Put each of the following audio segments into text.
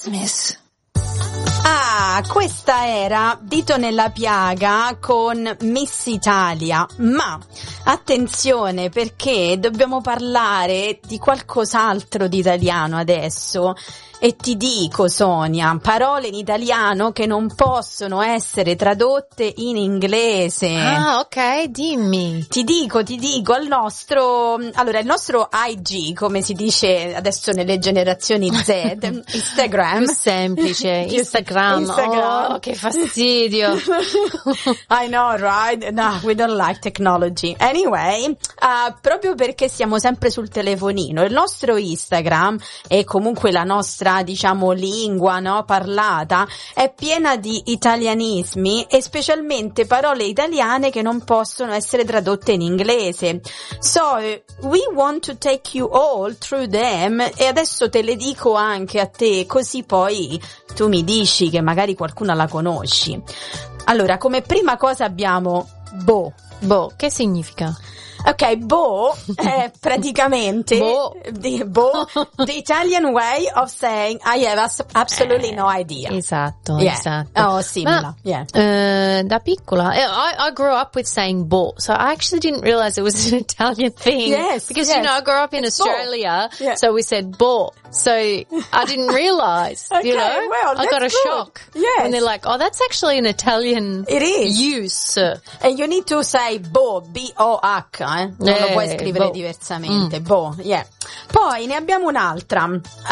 Christmas. Ah, questa era Dito nella piaga con Miss Italia, ma attenzione perché dobbiamo parlare di qualcos'altro di italiano adesso. E ti dico, Sonia, parole in italiano che non possono essere tradotte in inglese. Ah, ok, dimmi. Ti dico, il nostro IG, come si dice adesso nelle generazioni Z, Instagram. Più semplice, Instagram. Oh, che fastidio. I know, right? No, we don't like technology. Anyway, proprio perché siamo sempre sul telefonino, il nostro Instagram e comunque la nostra, diciamo, lingua, no, parlata è piena di italianismi e specialmente parole italiane che non possono essere tradotte in inglese. So, we want to take you all through them e adesso te le dico anche a te, così poi tu mi dici che magari qualcuna la conosci. Allora, come prima cosa abbiamo bo. Bo, che significa? Ok, bo è praticamente the Italian way of saying I have absolutely no idea. Esatto, yeah. esatto. Oh, similar. Ma, da piccola, I grew up with saying bo, so I actually didn't realize it was an Italian thing. Yes, because yes. you know I grew up in Australia, so we said bo. So I didn't realize. Okay, you know, well, I got a good. shock yes. when they're like, "Oh, that's actually an Italian It is. use." And you need to say bo, B-O-H, non lo puoi scrivere diversamente. Bo, yeah. Poi ne abbiamo un'altra,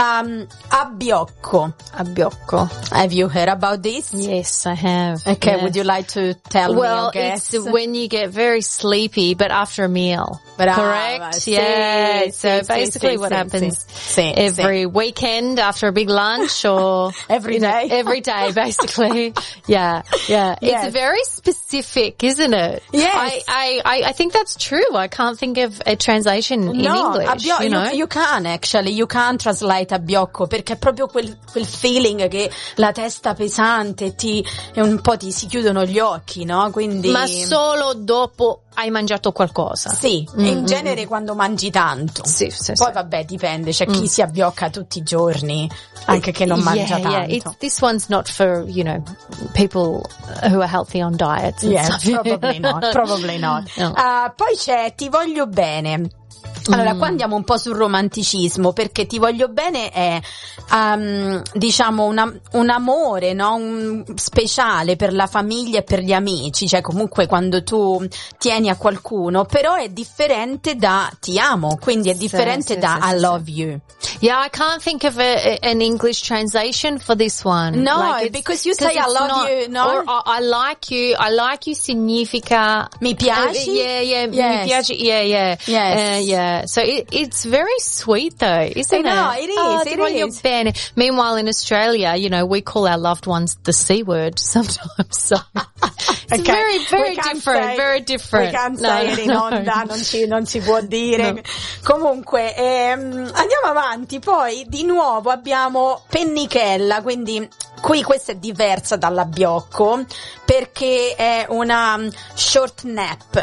abbiocco. Abbiocco. Have you heard about this? Yes, I have. Okay, yeah. Would you like to tell me your guess? It's when you get very sleepy, but after a meal. Brava, correct? Sì, yeah. Sì, so basically what happens every weekend after a big lunch or every day. Every day, basically. Yeah. Yes. It's very specific, isn't it? Yes. I think that's true. I can't think of a translation in English. You know? You can translate abbiocco perché è proprio quel feeling che la testa pesante e un po' ti si chiudono gli occhi, no? Quindi. Ma solo dopo hai mangiato qualcosa. Sì, in genere quando mangi tanto. Sì. Poi vabbè, dipende, c'è chi si abbiocca tutti i giorni, anche che non mangia tanto. Yeah. This one's not for, people who are healthy on diets. Yes, probably not. No. Poi c'è Ti voglio bene. Allora, qua andiamo un po' sul romanticismo, perché ti voglio bene è, diciamo, un amore, no? Un speciale per la famiglia e per gli amici, cioè comunque quando tu tieni a qualcuno, però è differente da ti amo, quindi è differente da I love you. Yeah, I can't think of an English translation for this one. No, because you say I love you, no? Or I like you significa mi piaci? Yeah, yes. Mi piaci, yeah. Yes. Yeah. So it's very sweet though, isn't it? No, it is. It is. Bene. Meanwhile, in Australia, we call our loved ones the C word sometimes. So it's very different. Very different. We can't say it in onda, non si può dire. No. Comunque, andiamo avanti. Poi, di nuovo, abbiamo pennichella, quindi qui questa è diversa dall'abbiocco, perché è una short nap.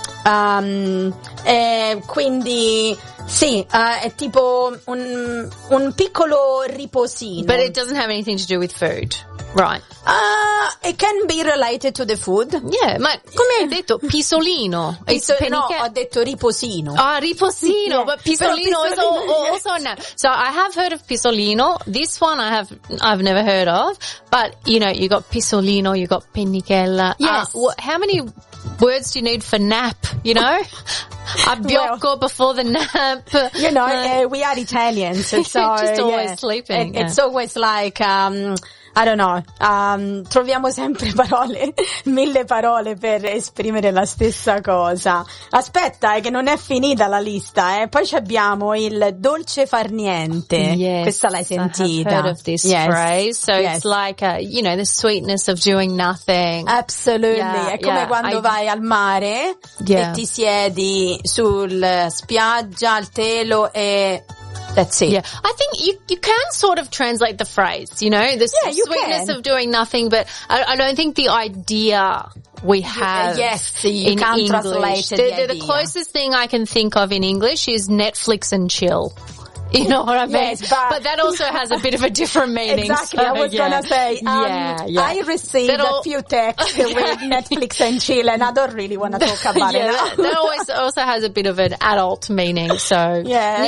Quindi sì, è tipo un piccolo riposino. But it doesn't have anything to do with food, right? It can be related to the food. Yeah, ma come hai detto, pisolino? No, ho detto riposino. Riposino, yeah. But pisolino is also now. So I have heard of pisolino. This one I've never heard of. But you got pisolino, you got pennichella. Yes. How many words do you need for nap, Abbiocco before the nap. We are Italians, so just always sleeping. It's always like, I don't know, troviamo sempre mille parole per esprimere la stessa cosa. Aspetta, che non è finita la lista, Poi abbiamo il dolce far niente. Yes, questa l'hai sentita. I have heard of this phrase. So it's like, the sweetness of doing nothing. Absolutely. È come quando vai al mare e ti siedi sul spiaggia, al telo e that's it. Yeah. I think you can sort of translate the phrase, the sweetness of doing nothing, but I don't think the idea we have you can't English. translate the idea. The closest thing I can think of in English is Netflix and chill. You know what I mean? Yes, but that also has a bit of a different meaning. Exactly, so, I was gonna say, I received a few texts with Netflix and chill, and I don't really want to talk about it. That always also has a bit of an adult meaning. So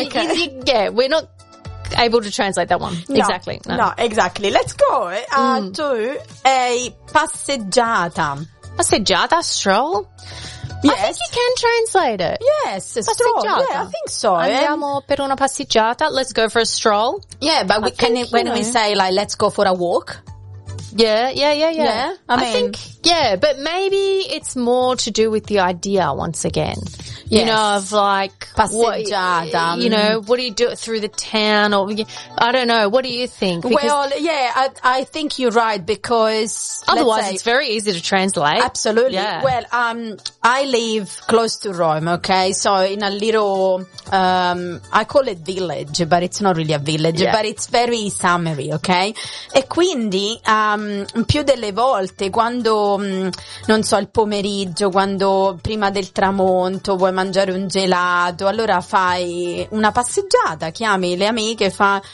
we're not able to translate that one. No, exactly. No, exactly. Let's go to a passeggiata. Passeggiata, stroll? Yes. I think you can translate it. Yes, stroll. Yeah, I think so. Andiamo per una passeggiata. Let's go for a stroll. Yeah, but when we say like, let's go for a walk. Yeah. I think, but maybe it's more to do with the idea once again. You know, of like, passeggiata. What do you do through the town, or I don't know. What do you think? Because I think you're right, because otherwise it's very easy to translate. Absolutely. Yeah. Well, I live close to Rome, okay? So in a little, I call it village, but it's not really a village, but it's very summery, ok? E quindi, più delle volte quando, non so, il pomeriggio, quando prima del tramonto vuoi mangiare un gelato, allora fai una passeggiata, chiami le amiche,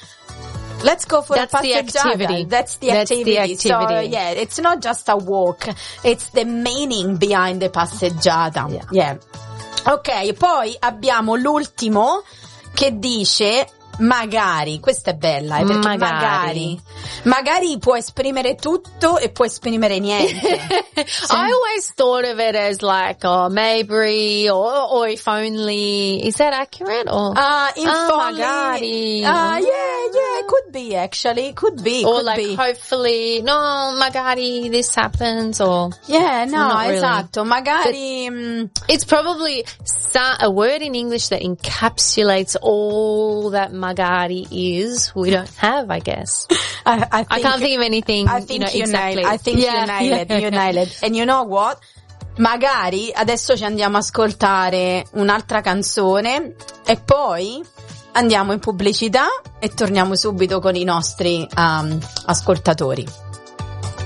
let's go for a passeggiata. That's the activity. So it's not just a walk, it's the meaning behind the passeggiata. Yeah. Ok, poi abbiamo l'ultimo che dice magari, questa è bella, perché magari può esprimere tutto e può esprimere niente. I always thought of it as like, maybe, or if only. Is that accurate? Or if only. Magari. Yeah, could be actually, could be. Or like, hopefully, no, magari this happens, or. Yeah, no, really. Esatto, magari. It's probably a word in English that encapsulates all that magari is. We don't have, I guess. I can't think of anything. I think you exactly. nailed. I think you nailed it. And you know what? Magari adesso ci andiamo a ascoltare un'altra canzone e poi andiamo in pubblicità e torniamo subito con i nostri ascoltatori.